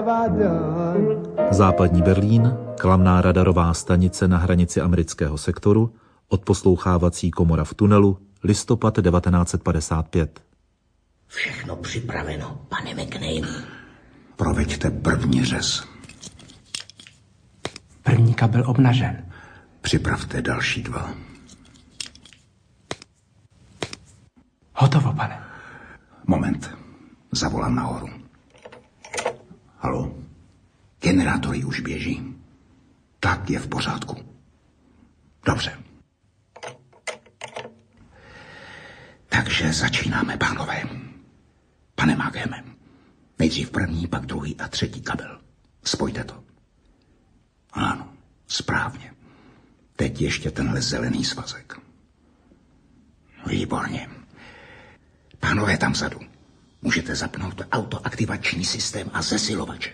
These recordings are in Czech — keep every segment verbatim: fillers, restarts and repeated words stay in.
Západní Berlín, klamná radarová stanice na hranici amerického sektoru, odposlouchávací komora v tunelu, listopad devatenáct set padesát pět. Všechno připraveno, pane McNamee. Proveďte první řez. První kabel obnažen. Připravte další dva. Hotovo, pane. Moment. Zavolám nahoru. Haló? Generátory už běží. Tak je v pořádku. Dobře. Takže začínáme, pánové. Pane Mageme, nejdřív první, pak druhý a třetí kabel. Spojte to. Ano, správně. Teď ještě tenhle zelený svazek. Výborně. Pánové tam vzadu, můžete zapnout autoaktivační systém a zesilovače.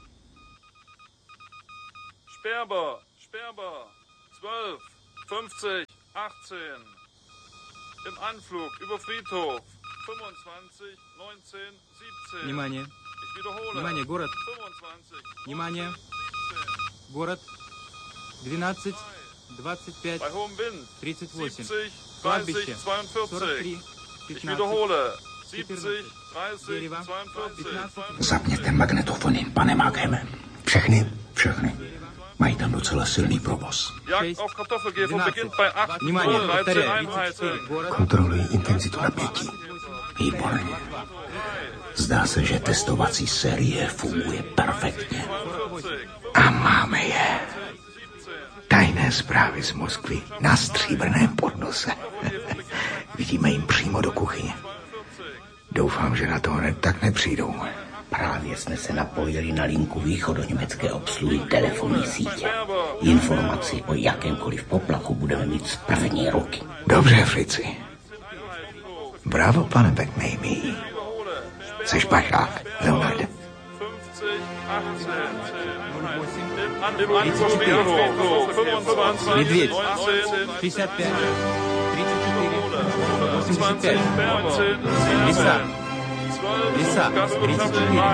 Sperber, Sperber, zwölf, fünfzig, achtzehn. Im Anflug über Friedhof, fünfundzwanzig, neunzehn, siebzehn. Внимание. Ich wiederhole. Внимание, город. fünfundzwanzig, Внимание. siebzehn. Город. двенадцать, двадцать пять, Bei hohem Wind. тридцать восемь. siebzig, Кладбище. dreißig, zweiundvierzig. сорок три, Ich пятнадцать, wiederhole. siebzig, четырнадцать. dreißig, Дерево. zweiundvierzig. пятнадцать. Zapněte magnetofony, pane Mageme. Všechny? Všechny. Mají tam docela silný provoz. Jagd auf Kartoffelkäfer beginnt bei acht Внимание, Uhr, dreizehn повторяю. Einheiten. Город. Kontrolují intenzitu napětí. Výborně. Zdá se, že testovací série funguje perfektně. A máme je. Tajné zprávy z Moskvy na stříbrném podnose. Vidíme jim přímo do kuchyně. Doufám, že na to hned tak nepřijdou. Právě jsme se napojili na linku východoněmecké obsluhy telefonní sítě. Informaci o jakémkoliv poplachu budeme mít z první ruky. Dobře, Frici. Bravo, pane McNamee. Seš pašák, Leonarde. fünfzig, achtzehn. Im Anflug Friedhof, fünfundzwanzig, Медведь. neunzehn, шестьдесят пять, тридцать четыре, восемьдесят zwanzig, пять. neunzehn, Лиса. siebzehn. Лиса. тридцать четыре.